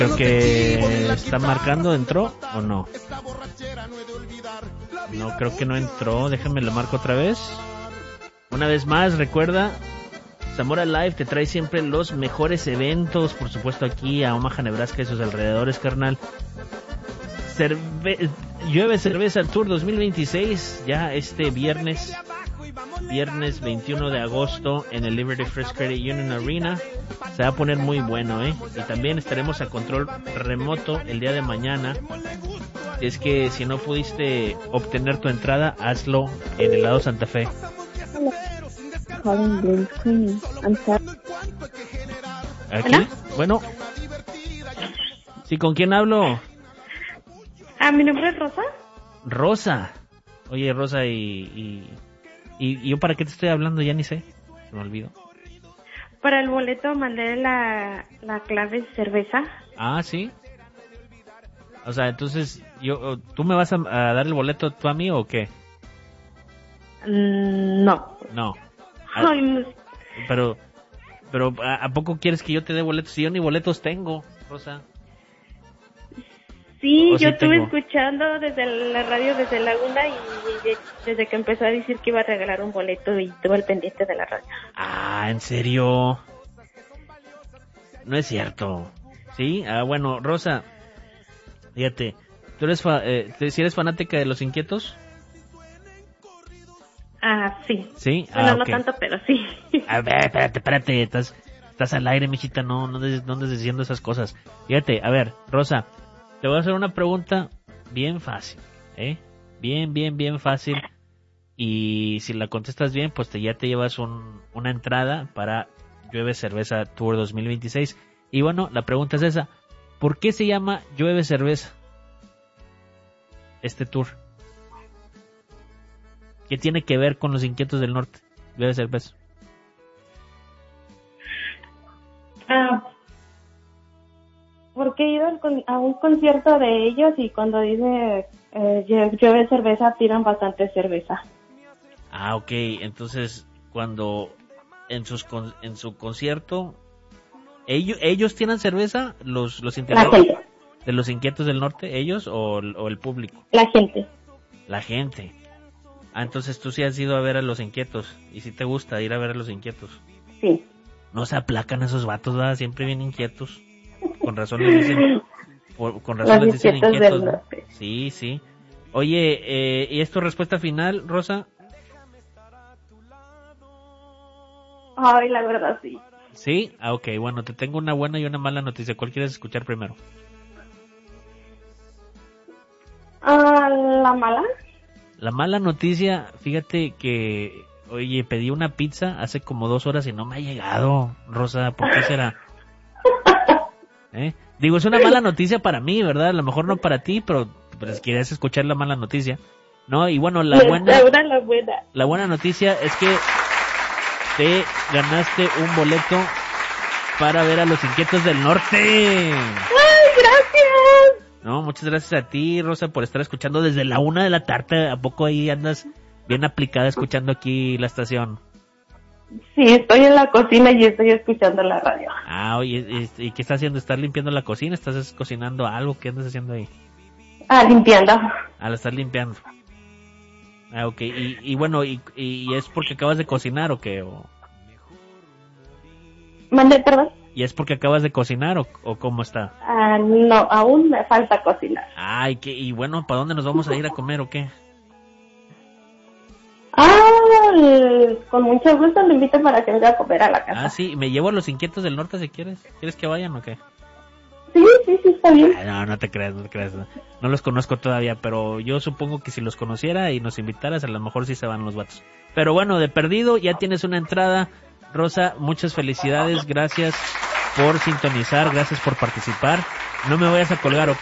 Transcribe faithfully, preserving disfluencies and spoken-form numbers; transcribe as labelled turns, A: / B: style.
A: Creo que está marcando, ¿entró o no? No, creo que no entró. Déjame lo marco otra vez. Una vez más, recuerda, Zamora Live te trae siempre los mejores eventos, por supuesto aquí a Omaha, Nebraska y sus alrededores, carnal. Cerve- Llueve Cerveza Tour dos mil veintiséis, ya este viernes, viernes veintiuno de agosto en el Liberty First Credit Union Arena. Se va a poner muy bueno, ¿eh? Y también estaremos a control remoto el día de mañana. Es que si no pudiste obtener tu entrada, hazlo en el lado Santa Fe. ¿Aquí?
B: ¿Hola?
A: Bueno. ¿Sí, con quién hablo?
B: Ah, mi nombre es Rosa.
A: Rosa. Oye, Rosa, y, y, y, y yo para qué te estoy hablando, ya ni sé. Se me olvidó.
B: Para el boleto mandé la, la clave cerveza.
A: Ah, ¿sí? O sea, entonces, yo, ¿tú me vas a, a dar el boleto tú a mí o qué?
B: Mm, no.
A: No. Ah,
B: Ay, no.
A: pero, pero, ¿a, ¿a poco quieres que yo te dé boletos? Si yo ni boletos tengo, Rosa.
B: Sí,
A: ¿O sí
B: yo estuve
A: tengo?
B: escuchando desde la radio, desde Laguna, y de- desde que empezó a decir que iba a regalar un boleto y estuve al pendiente de la radio.
A: Ah, ¿en serio? No es cierto. ¿Sí? Ah, bueno, Rosa, fíjate, ¿tú eres fa- eh, te- si eres fanática de Los Inquietos?
B: Ah, sí.
A: ¿Sí?
B: Bueno,
A: Ah,
B: no
A: ok.
B: tanto, pero sí.
A: A ver, espérate, espérate, estás, estás al aire, mijita, no, no andes, no andes diciendo esas cosas. Fíjate, a ver, Rosa, te voy a hacer una pregunta bien fácil, ¿eh? Bien, bien, bien fácil. Y si la contestas bien, pues te, ya te llevas un, una entrada para Llueve Cerveza Tour dos mil veintiséis. Y bueno, la pregunta es esa, ¿por qué se llama Llueve Cerveza este tour? ¿Qué tiene que ver con Los Inquietos del Norte? Llueve Cerveza.
B: Ah, porque he ido al con- a un concierto de ellos y cuando dice eh, lle- llueve cerveza, tiran bastante cerveza.
A: Ah, ok, entonces cuando en sus con- en su concierto ellos ellos tienen cerveza, los los
B: La
A: integrantes
B: gente,
A: de Los Inquietos del Norte, ellos o, el- o el público,
B: la gente.
A: la gente. Ah, entonces tú sí has ido a ver a Los Inquietos y si te gusta ir a ver a Los Inquietos.
B: Sí.
A: No se aplacan esos vatos, ¿verdad? Siempre bien inquietos. Con razón les dicen por- con razón
B: Los
A: les dicen
B: Inquietos
A: inquietos,
B: del
A: ¿no?
B: Norte.
A: Sí, sí. Oye, eh, ¿y es tu respuesta final, Rosa?
B: Ay, la verdad, sí.
A: Sí, ah, ok, bueno, te tengo una buena y una mala noticia. ¿Cuál quieres escuchar primero?
B: Ah, la mala.
A: La mala noticia, fíjate que, oye, pedí una pizza hace como dos horas y no me ha llegado, Rosa, ¿por qué será? ¿Eh? Digo, es una mala noticia para mí, ¿verdad? A lo mejor no para ti, pero pues, quieres escuchar la mala noticia, ¿no? Y bueno, la buena,
B: Ahora la buena.
A: la buena noticia es que te ganaste un boleto para ver a Los Inquietos del Norte.
B: ¡Ay, gracias!
A: No, muchas gracias a ti, Rosa, por estar escuchando desde la una de la tarde. ¿A poco ahí andas bien aplicada escuchando aquí la estación?
B: Sí, estoy en la cocina y estoy escuchando la radio.
A: Ah, oye, este, ¿y qué estás haciendo? ¿Estás limpiando la cocina? ¿Estás cocinando algo? ¿Qué andas haciendo ahí?
B: Ah, limpiando.
A: Ah, la estás limpiando. Ah, ok. Y, y bueno, y, ¿y es porque acabas de cocinar o qué? ¿O,
B: ¿Mande, perdón?
A: ¿Y es porque acabas de cocinar o, o cómo está?
B: Ah, no, aún me falta cocinar.
A: Ah, y, qué, y bueno, ¿para dónde nos vamos a ir a comer o qué?
B: Ah, el- con mucho gusto lo invito para que venga a comer a la casa.
A: Ah, sí, me llevo a Los Inquietos del Norte si quieres. ¿Quieres que vayan o qué?
B: Sí, sí, sí, está bien.
A: Ay, no, no te creas, no te creas. No, no los conozco todavía, pero yo supongo que si los conociera y nos invitaras, a lo mejor sí se van los vatos. Pero bueno, de perdido, ya tienes una entrada. Rosa, muchas felicidades, gracias por sintonizar, gracias por participar. No me vayas a colgar, ¿ok?